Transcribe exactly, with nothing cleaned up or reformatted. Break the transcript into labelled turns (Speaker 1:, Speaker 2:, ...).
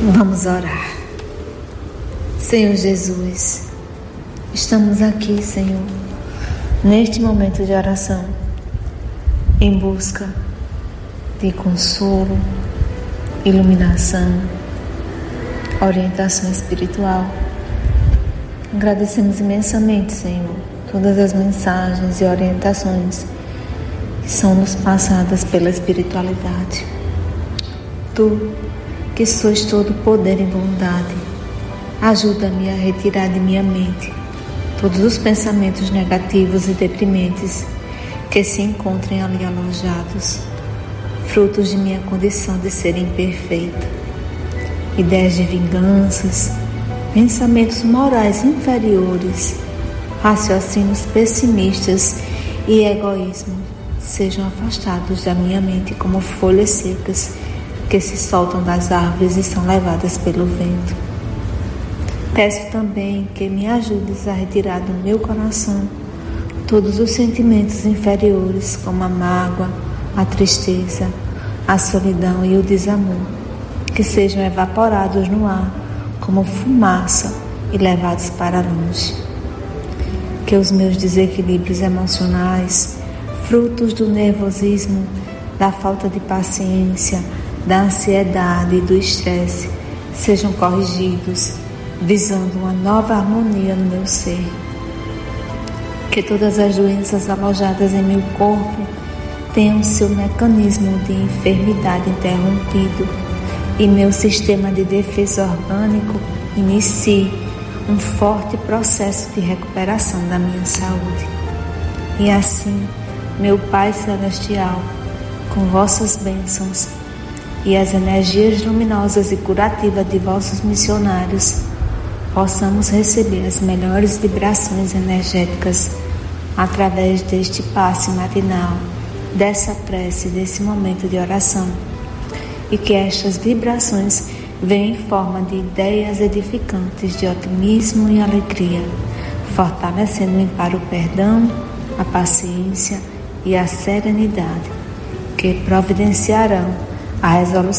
Speaker 1: Vamos orar. Senhor Jesus, estamos aqui, Senhor, neste momento de oração, em busca de consolo, iluminação, orientação espiritual. Agradecemos imensamente, Senhor, todas as mensagens e orientações que são nos passadas pela espiritualidade. Tu, que sois todo poder e bondade, ajuda-me a retirar de minha mente todos os pensamentos negativos e deprimentes que se encontrem ali alojados, frutos de minha condição de ser imperfeita, ideias de vinganças, pensamentos morais inferiores, raciocínios pessimistas e egoísmo sejam afastados da minha mente como folhas secas que se soltam das árvores e são levadas pelo vento. Peço também que me ajudes a retirar do meu coração todos os sentimentos inferiores, como a mágoa, a tristeza, a solidão e o desamor, que sejam evaporados no ar como fumaça e levados para longe. Que os meus desequilíbrios emocionais, frutos do nervosismo, da falta de paciência, da ansiedade e do estresse, sejam corrigidos, visando uma nova harmonia no meu ser. Que todas as doenças alojadas em meu corpo tenham seu mecanismo de enfermidade interrompido e meu sistema de defesa orgânico inicie um forte processo de recuperação da minha saúde. E assim, meu Pai Celestial, com vossas bênçãos e as energias luminosas e curativas de vossos missionários, possamos receber as melhores vibrações energéticas através deste passe matinal, dessa prece, desse momento de oração, e que estas vibrações venham em forma de ideias edificantes de otimismo e alegria, fortalecendo-me para o perdão, a paciência e a serenidade, que providenciarão a resolução